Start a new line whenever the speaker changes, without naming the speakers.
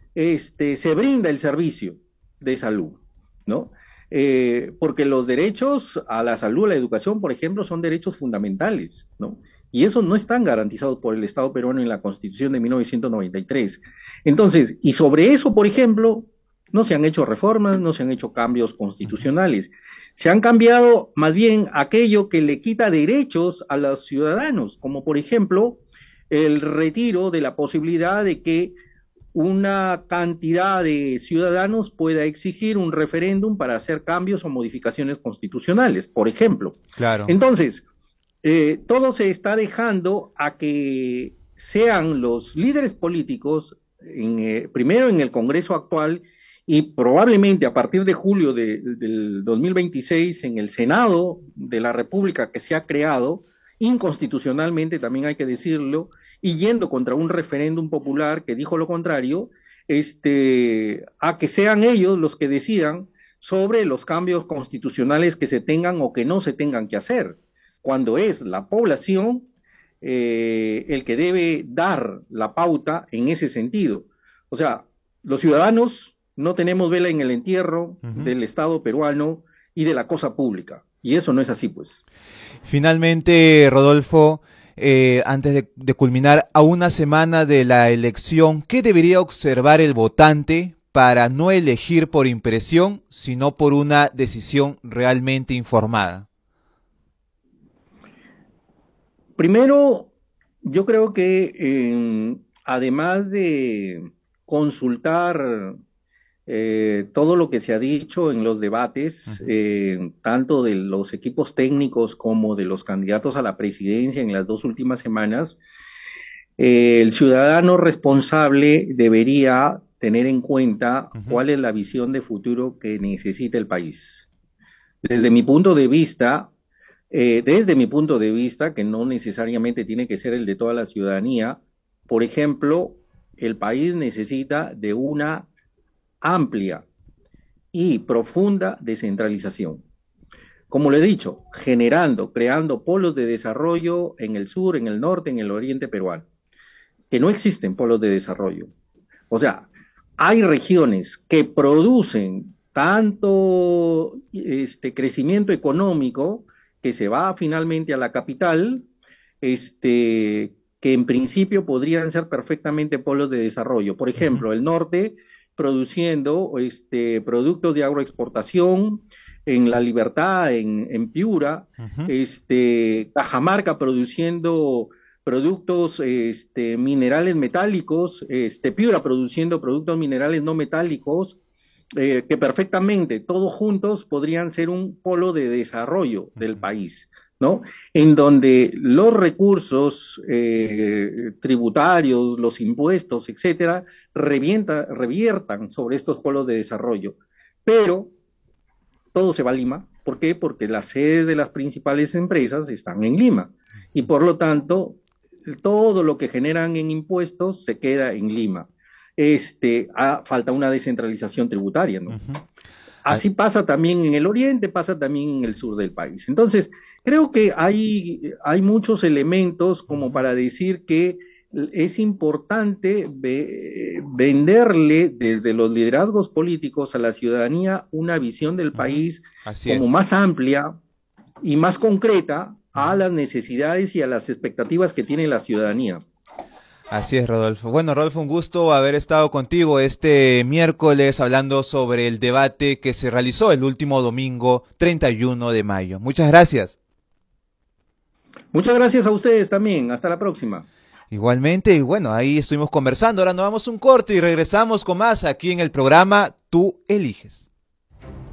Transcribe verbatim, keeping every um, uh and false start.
este, se brinda el servicio de salud, ¿no? Eh, porque los derechos a la salud, a la educación, por ejemplo, son derechos fundamentales, ¿no? Y esos no están garantizados por el Estado peruano en la Constitución de mil novecientos noventa y tres. Entonces, y sobre eso, por ejemplo, no se han hecho reformas, no se han hecho cambios
Ujú.
constitucionales. Se han cambiado más bien aquello que le quita derechos a los ciudadanos, como por ejemplo el retiro de la posibilidad de que una cantidad de ciudadanos pueda exigir un referéndum para hacer cambios o modificaciones constitucionales, por ejemplo.
Claro.
Entonces, eh, todo se está dejando a que sean los líderes políticos, en, eh, primero en el Congreso actual y probablemente a partir de julio de, del dos mil veintiséis en el Senado de la República que se ha creado, inconstitucionalmente también hay que decirlo, y yendo contra un referéndum popular que dijo lo contrario, este, a que sean ellos los que decidan sobre los cambios constitucionales que se tengan o que no se tengan que hacer, cuando es la población eh, el que debe dar la pauta en ese sentido. O sea, los ciudadanos no tenemos vela en el entierro
Ujú.
del Estado peruano y de la cosa pública. Y eso no es así, pues.
Finalmente, Rodolfo, eh, antes de, de culminar a una semana de la elección, ¿qué debería observar el votante para no elegir por impresión, sino por una decisión realmente informada?
Primero, yo creo que eh, además de consultar eh, todo lo que se ha dicho en los debates,
Ujú.
eh, tanto de los equipos técnicos como de los candidatos a la presidencia en las dos últimas semanas, eh, el ciudadano responsable debería tener en cuenta
Ujú.
cuál es la visión de futuro que necesita el país. Desde mi punto de vista, eh, desde mi punto de vista, que no necesariamente tiene que ser el de toda la ciudadanía, por ejemplo, el país necesita de una amplia y profunda descentralización. Como le he dicho, generando, creando polos de desarrollo en el sur, en el norte, en el oriente peruano, que no existen polos de desarrollo. O sea, hay regiones que producen tanto este crecimiento económico que se va finalmente a la capital, este, que en principio podrían ser perfectamente polos de desarrollo. Por
Ujú.
ejemplo, el norte produciendo este, productos de agroexportación en La Libertad, en, en Piura,
Ujú.
este, Cajamarca produciendo productos este, minerales metálicos, este, Piura produciendo productos minerales no metálicos, eh, que perfectamente todos juntos podrían ser un polo de desarrollo del
Ujú.
país, ¿no? En donde los recursos eh, tributarios, los impuestos, etcétera, revienta, reviertan sobre estos polos de desarrollo. Pero todo se va a Lima. ¿Por qué? Porque las sedes de las principales empresas están en Lima y por lo tanto todo lo que generan en impuestos se queda en Lima. Este, ah, falta una descentralización tributaria, ¿no?
Ujú. Ah.
Así pasa también en el oriente, pasa también en el sur del país. Entonces, creo que hay, hay muchos elementos como
Ujú.
para decir que es importante ve- venderle desde los liderazgos políticos a la ciudadanía una visión del
Ujú.
país
Así
como
es.
más amplia y más concreta a
Ujú.
las necesidades y a las expectativas que tiene la ciudadanía.
Así es, Rodolfo. Bueno, Rodolfo, un gusto haber estado contigo este miércoles hablando sobre el debate que se realizó el último domingo treinta y uno de mayo. Muchas gracias.
Muchas gracias a ustedes también. Hasta la próxima.
Igualmente, y bueno, ahí estuvimos conversando. Ahora nos vamos un corte y regresamos con más aquí en el programa Tú eliges.